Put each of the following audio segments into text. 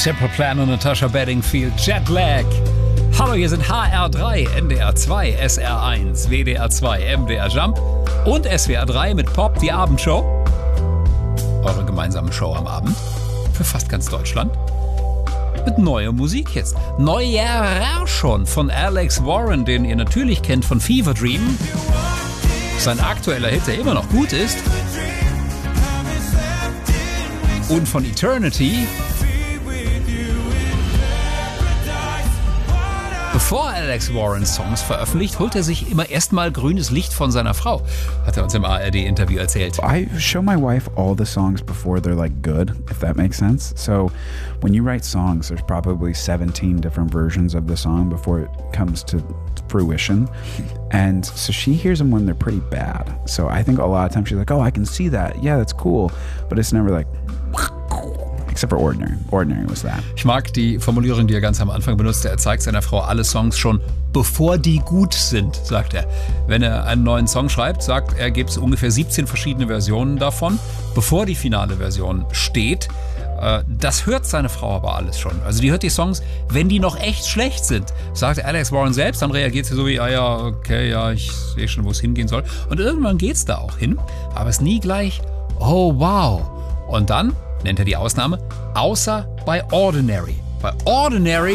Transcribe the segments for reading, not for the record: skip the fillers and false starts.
Simple Plan und Natasha Bedingfield, Jetlag. Hallo, hier sind HR3, NDR2, SR1, WDR2, MDR Jump und SWR3 mit Pop, die Abendshow. Eure gemeinsame Show am Abend für fast ganz Deutschland. Mit neuer Musik jetzt. Neuer schon von Alex Warren, den ihr natürlich kennt von Fever Dream. Sein aktueller Hit, der immer noch gut ist. Und von Eternity. Bevor Alex Warren Songs veröffentlicht, holt er sich immer erstmal grünes Licht von seiner Frau, hat er uns im ARD-Interview erzählt. I show my wife all the songs before they're like good, if that makes sense. So when you write songs, there's probably 17 different versions of the song before it comes to fruition. And so she hears them when they're pretty bad. So I think a lot of times she's like, oh, I can see that. Yeah, that's cool. But it's never like... Except for Ordinary. Ordinary was that. Ich mag die Formulierung, die er ganz am Anfang benutzte. Er zeigt seiner Frau alle Songs schon, bevor die gut sind, sagt er. Wenn er einen neuen Song schreibt, sagt er, gibt es ungefähr 17 verschiedene Versionen davon, bevor die finale Version steht. Das hört seine Frau aber alles schon. Also die hört die Songs, wenn die noch echt schlecht sind, sagt Alex Warren selbst. Dann reagiert sie so wie, ich sehe schon, wo es hingehen soll. Und irgendwann geht es da auch hin, aber es ist nie gleich, oh wow. Und dann nennt er die Ausnahme, außer bei Ordinary. Bei Ordinary,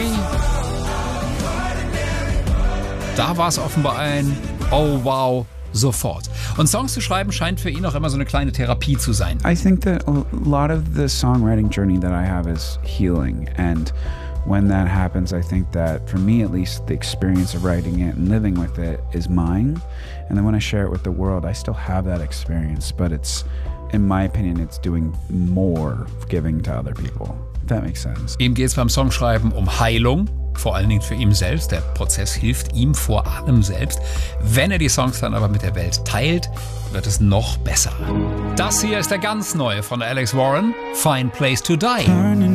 da war es offenbar ein oh wow, sofort. Und Songs zu schreiben scheint für ihn auch immer so eine kleine Therapie zu sein. I think that a lot of the songwriting journey that I have is healing, and when that happens, I think that for me at least, the experience of writing it and living with it is mine, and then when I share it with the world, I still have that experience, but it's, in my opinion, it's doing more giving to other people. If that makes sense. Ihm geht es beim Songschreiben um Heilung, vor allen Dingen für ihn selbst. Der Prozess hilft ihm vor allem selbst. Wenn er die Songs dann aber mit der Welt teilt, wird es noch besser. Das hier ist der ganz neue von Alex Warren, Fine Place to Die.